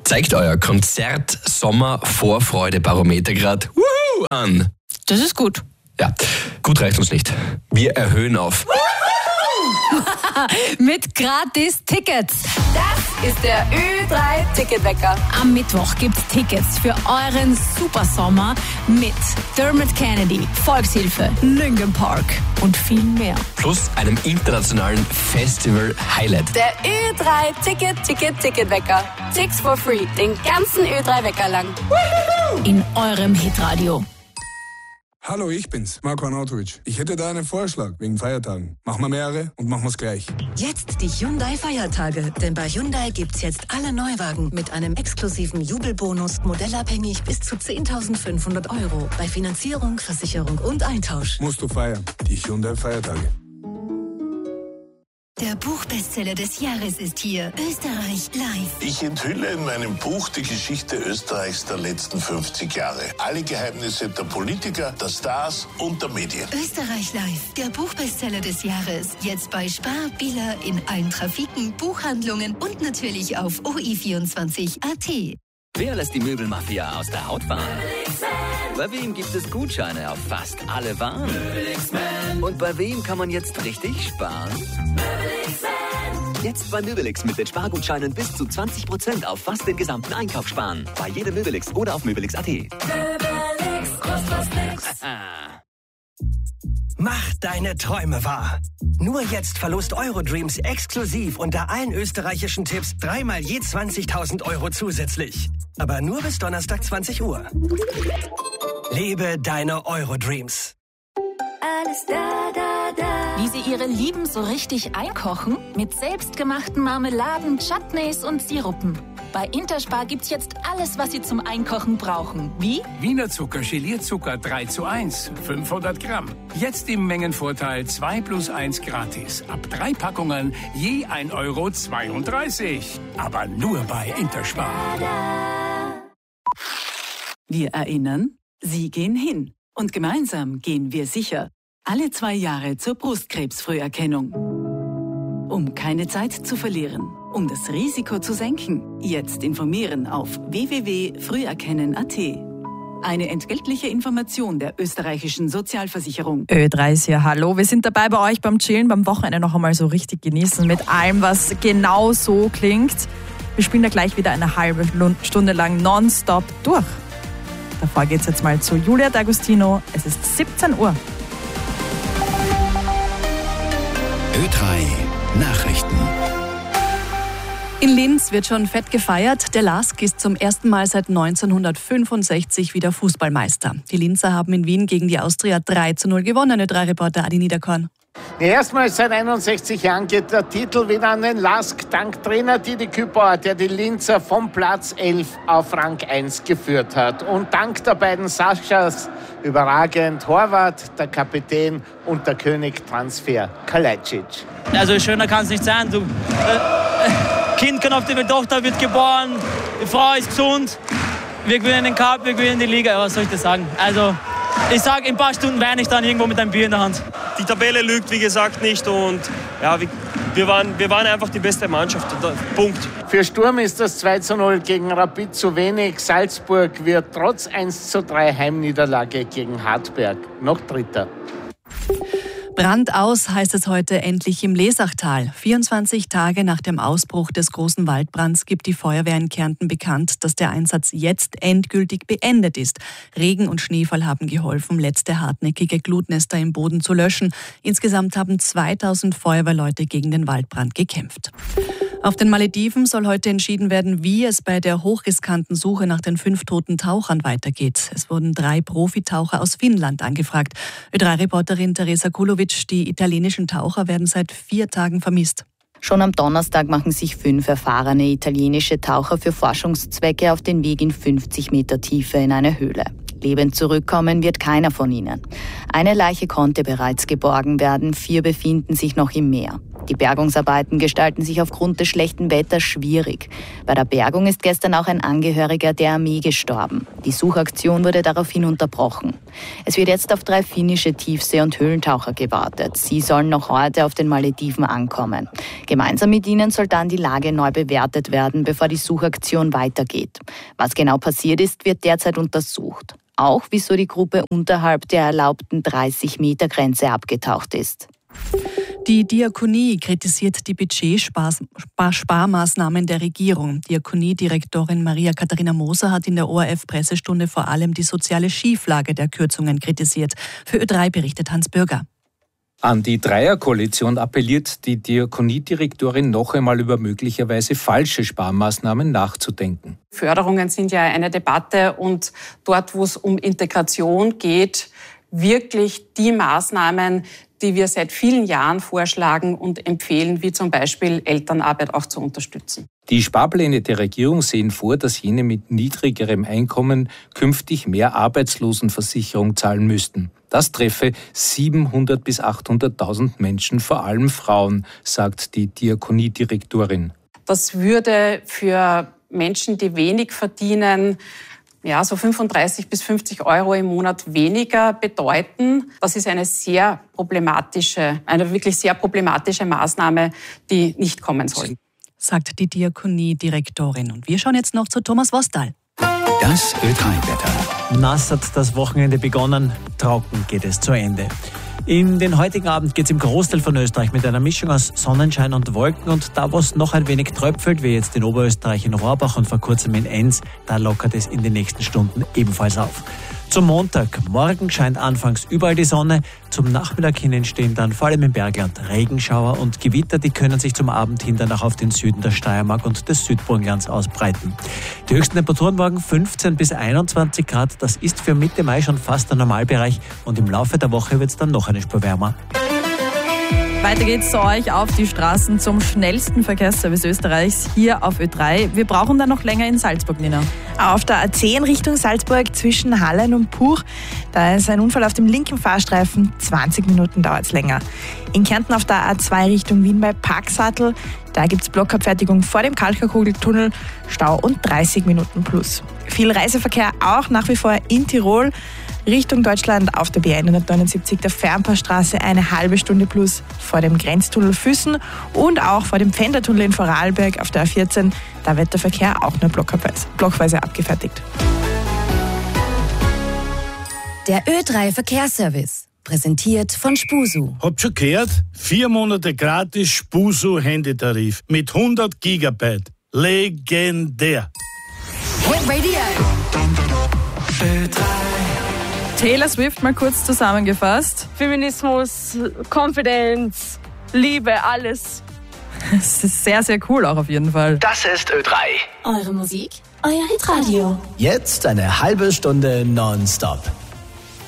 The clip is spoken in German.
Zeigt euer Konzert-Sommer-Vorfreude-Barometer gerade an. Das ist gut. Ja, gut reicht uns nicht. Wir erhöhen auf. Mit gratis Tickets. Das ist der Ö3-Ticketwecker. Am Mittwoch gibt's Tickets für euren Supersommer mit Dermot Kennedy, Volkshilfe, Linkin Park und viel mehr. Plus einem internationalen Festival-Highlight. Der Ö3-Ticketwecker. Tickets for free. Den ganzen Ö3-Wecker lang. In eurem Hitradio. Hallo, ich bin's, Marko Arnautovic. Ich hätte da einen Vorschlag wegen Feiertagen. Machen wir mehrere und machen wir's gleich. Jetzt die Hyundai-Feiertage. Denn bei Hyundai gibt's jetzt alle Neuwagen mit einem exklusiven Jubelbonus, modellabhängig bis zu 10.500 €. Bei Finanzierung, Versicherung und Eintausch. Musst du feiern. Die Hyundai-Feiertage. Der Buchbestseller des Jahres ist hier. Österreich live. Ich enthülle in meinem Buch die Geschichte Österreichs der letzten 50 Jahre. Alle Geheimnisse der Politiker, der Stars und der Medien. Österreich live. Der Buchbestseller des Jahres. Jetzt bei Spar, Billa, in allen Trafiken, Buchhandlungen und natürlich auf OI24.at. Wer lässt die Möbelmafia aus der Haut fahren? Bei wem gibt es Gutscheine auf fast alle Waren? Und bei wem kann man jetzt richtig sparen? Jetzt bei Möbelix mit den Spargutscheinen bis zu 20% auf fast den gesamten Einkauf sparen. Bei jedem Möbelix oder auf Möbelix.at. Mach deine Träume wahr. Nur jetzt Verlust Eurodreams exklusiv unter allen österreichischen Tipps 3-mal je 20.000 € zusätzlich. Aber nur bis Donnerstag 20 Uhr. Lebe deine Eurodreams. Alles da, da, da. Wie sie ihre Lieben so richtig einkochen? Mit selbstgemachten Marmeladen, Chutneys und Sirupen. Bei Interspar gibt's jetzt alles, was Sie zum Einkochen brauchen. Wie? Wiener Zucker, Gelierzucker 3:1, 500 Gramm. Jetzt im Mengenvorteil 2+1 gratis. Ab 3 Packungen je 1,32 €. Aber nur bei Interspar. Wir erinnern, Sie gehen hin. Und gemeinsam gehen wir sicher. Alle 2 Jahre zur Brustkrebsfrüherkennung. Um keine Zeit zu verlieren, um das Risiko zu senken, jetzt informieren auf www.früherkennen.at. Eine entgeltliche Information der österreichischen Sozialversicherung. Ö3 ist hier, hallo. Wir sind dabei bei euch beim Chillen, beim Wochenende noch einmal so richtig genießen mit allem, was genau so klingt. Wir spielen da gleich wieder eine halbe Stunde lang nonstop durch. Davor geht's jetzt mal zu Julia D'Agostino. Es ist 17 Uhr. Ö3 Nachrichten. In Linz wird schon fett gefeiert. Der LASK ist zum ersten Mal seit 1965 wieder Fußballmeister. Die Linzer haben in Wien gegen die Austria 3:0 gewonnen. Ö3-Reporter Adi Niederkorn. Erstmals seit 61 Jahren geht der Titel wieder an den LASK, dank Trainer Didi Kübauer, der die Linzer vom Platz 11 auf Rang 1 geführt hat. Und dank der beiden Saschas überragend Horvath, der Kapitän und der König-Transfer Kalajdzic. Also schöner kann es nicht sein. Kind kann auf die Welt, Tochter wird geboren, die Frau ist gesund, wir gewinnen den Cup, wir gewinnen die Liga. Was soll ich das sagen? Also ich sage, in ein paar Stunden weine ich dann irgendwo mit einem Bier in der Hand. Die Tabelle lügt, wie gesagt, nicht und ja, wir waren einfach die beste Mannschaft. Punkt. Für Sturm ist das 2:0 gegen Rapid zu wenig. Salzburg wird trotz 1:3 Heimniederlage gegen Hartberg noch Dritter. Brand aus heißt es heute endlich im Lesachtal. 24 Tage nach dem Ausbruch des großen Waldbrands gibt die Feuerwehr in Kärnten bekannt, dass der Einsatz jetzt endgültig beendet ist. Regen und Schneefall haben geholfen, letzte hartnäckige Glutnester im Boden zu löschen. Insgesamt haben 2000 Feuerwehrleute gegen den Waldbrand gekämpft. Auf den Malediven soll heute entschieden werden, wie es bei der hochriskanten Suche nach den 5 toten Tauchern weitergeht. Es wurden 3 Profitaucher aus Finnland angefragt. Ö3-Reporterin Teresa Kulovic, die italienischen Taucher werden seit 4 Tagen vermisst. Schon am Donnerstag machen sich 5 erfahrene italienische Taucher für Forschungszwecke auf den Weg in 50 Meter Tiefe in eine Höhle. Lebend zurückkommen wird keiner von ihnen. Eine Leiche konnte bereits geborgen werden, 4 befinden sich noch im Meer. Die Bergungsarbeiten gestalten sich aufgrund des schlechten Wetters schwierig. Bei der Bergung ist gestern auch ein Angehöriger der Armee gestorben. Die Suchaktion wurde daraufhin unterbrochen. Es wird jetzt auf 3 finnische Tiefsee- und Höhlentaucher gewartet. Sie sollen noch heute auf den Malediven ankommen. Gemeinsam mit ihnen soll dann die Lage neu bewertet werden, bevor die Suchaktion weitergeht. Was genau passiert ist, wird derzeit untersucht. Auch wieso die Gruppe unterhalb der erlaubten 30-Meter-Grenze abgetaucht ist. Die Diakonie kritisiert die Budgetsparmaßnahmen der Regierung. Diakoniedirektorin Maria Katharina Moser hat in der ORF-Pressestunde vor allem die soziale Schieflage der Kürzungen kritisiert. Für Ö3 berichtet Hans Bürger. An die Dreierkoalition appelliert die Diakoniedirektorin noch einmal über möglicherweise falsche Sparmaßnahmen nachzudenken. Förderungen sind ja eine Debatte und dort, wo es um Integration geht, wirklich die Maßnahmen, die wir seit vielen Jahren vorschlagen und empfehlen, wie zum Beispiel Elternarbeit auch zu unterstützen. Die Sparpläne der Regierung sehen vor, dass jene mit niedrigerem Einkommen künftig mehr Arbeitslosenversicherung zahlen müssten. Das treffe 700.000 bis 800.000 Menschen, vor allem Frauen, sagt die Diakoniedirektorin. Das würde für Menschen, die wenig verdienen, so 35 bis 50 Euro im Monat weniger bedeuten. Das ist eine wirklich sehr problematische Maßnahme, die nicht kommen soll. Sagt die Diakoniedirektorin. Und wir schauen jetzt noch zu Thomas Wostal. Das Ö3-Wetter. Nass hat das Wochenende begonnen, trocken geht es zu Ende. In den heutigen Abend geht es im Großteil von Österreich mit einer Mischung aus Sonnenschein und Wolken und da, wo es noch ein wenig tröpfelt, wie jetzt in Oberösterreich in Rohrbach und vor kurzem in Enns, da lockert es in den nächsten Stunden ebenfalls auf. Zum Montag, morgen scheint anfangs überall die Sonne, zum Nachmittag hin entstehen dann vor allem im Bergland Regenschauer und Gewitter, die können sich zum Abend hin dann auch auf den Süden der Steiermark und des Südburgenlands ausbreiten. Die höchsten Temperaturen morgen 15 bis 21 Grad, das ist für Mitte Mai schon fast der Normalbereich und im Laufe der Woche wird es dann noch eine Spur wärmer. Weiter geht's zu euch auf die Straßen zum schnellsten Verkehrsservice Österreichs hier auf Ö3. Wir brauchen dann noch länger in Salzburg, Nina. Auf der A10 Richtung Salzburg zwischen Hallein und Puch, da ist ein Unfall auf dem linken Fahrstreifen, 20 Minuten dauert es länger. In Kärnten auf der A2 Richtung Wien bei Parksattel, da gibt es Blockabfertigung vor dem Kalkakugeltunnel, Stau und 30 Minuten plus. Viel Reiseverkehr auch nach wie vor in Tirol. Richtung Deutschland auf der B179 der Fernpassstraße eine halbe Stunde plus vor dem Grenztunnel Füssen und auch vor dem Pfändertunnel in Vorarlberg auf der A14. Da wird der Verkehr auch nur blockweise abgefertigt. Der Ö3 Verkehrsservice, präsentiert von Spusu. Habt schon gehört? 4 Monate gratis Spusu Handytarif mit 100 Gigabyte. Legendär. Hit Radio. Ö3. Taylor Swift mal kurz zusammengefasst. Feminismus, Confidence, Liebe, alles. Das ist sehr, sehr cool auch auf jeden Fall. Das ist Ö3. Eure Musik, euer Hitradio. Jetzt eine halbe Stunde nonstop.